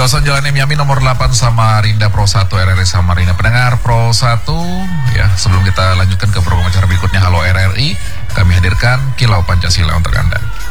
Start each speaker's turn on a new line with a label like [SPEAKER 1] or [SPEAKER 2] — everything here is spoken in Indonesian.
[SPEAKER 1] kawasan Jalan Miami nomor 8 Samarinda Pro 1 RRI Samarinda. Pendengar Pro 1 ya, sebelum kita lanjutkan ke program acara berikutnya Halo RRI, kami hadirkan Kilau Pancasila untuk Anda.